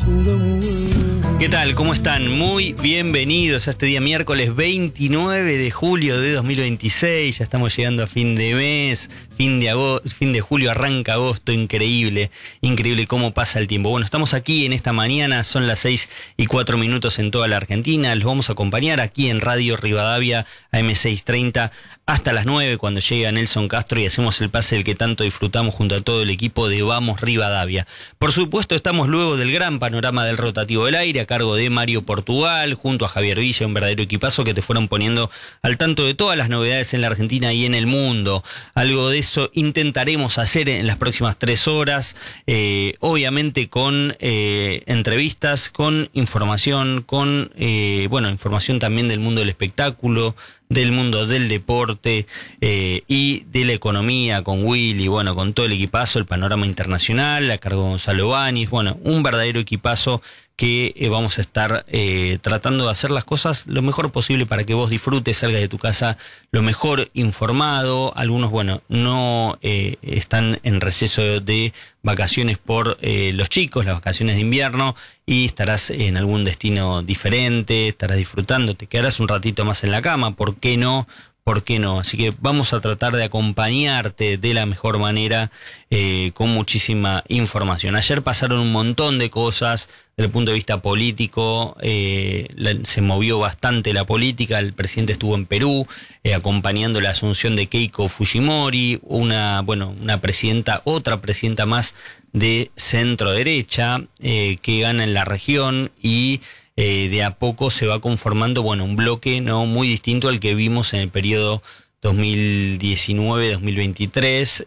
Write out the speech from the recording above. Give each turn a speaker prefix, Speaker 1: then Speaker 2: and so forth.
Speaker 1: ¿Qué tal? ¿Cómo están? Muy bienvenidos a este día miércoles 29 de julio de 2026. Ya estamos llegando a fin de mes, fin de julio, arranca agosto. Increíble cómo pasa el tiempo. Bueno, estamos aquí en esta mañana, son las 6:04 en toda la Argentina. Los vamos a acompañar aquí en Radio Rivadavia AM630 hasta las 9 cuando llega Nelson Castro y hacemos el pase del que tanto disfrutamos junto a todo el equipo de Vamos Rivadavia. Por supuesto, estamos luego del gran panorama del rotativo del aire a cargo de Mario Portugal, junto a Javier Villa, un verdadero equipazo que te fueron poniendo al tanto de todas las novedades en la Argentina y en el mundo. Algo de eso intentaremos hacer en las próximas 3 horas, obviamente con entrevistas, con información, con información también del mundo del espectáculo, del mundo del deporte y de la economía con Willy, con todo el equipazo, el panorama internacional, a cargo de Gonzalo Báñez, un verdadero equipazo que vamos a estar tratando de hacer las cosas lo mejor posible para que vos disfrutes, salgas de tu casa lo mejor informado. Algunos, no están en receso de vacaciones por los chicos, las vacaciones de invierno, y estarás en algún destino diferente, estarás disfrutando, te quedarás un ratito más en la cama, ¿por qué no? ¿Por qué no? Así que vamos a tratar de acompañarte de la mejor manera con muchísima información. Ayer pasaron un montón de cosas desde el punto de vista político, se movió bastante la política, el presidente estuvo en Perú acompañando la asunción de Keiko Fujimori, otra presidenta más de centro derecha que gana en la región y de a poco se va conformando un bloque muy distinto al que vimos en el periodo 2019-2023,